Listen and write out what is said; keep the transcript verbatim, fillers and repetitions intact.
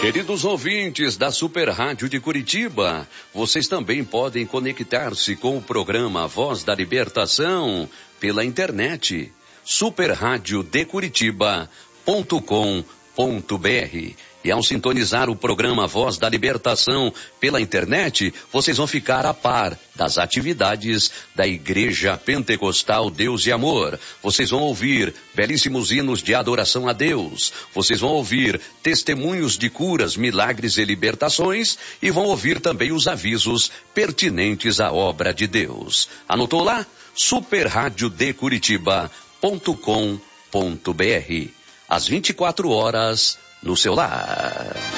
Queridos ouvintes da Super Rádio de Curitiba, vocês também podem conectar-se com o programa Voz da Libertação pela internet, super rádio de curitiba ponto com ponto br. E ao sintonizar o programa Voz da Libertação pela internet, vocês vão ficar a par das atividades da Igreja Pentecostal Deus e Amor. Vocês vão ouvir belíssimos hinos de adoração a Deus. Vocês vão ouvir testemunhos de curas, milagres e libertações. E vão ouvir também os avisos pertinentes à obra de Deus. Anotou lá? super rádio de curitiba ponto com ponto br. Às vinte e quatro horas no seu lar.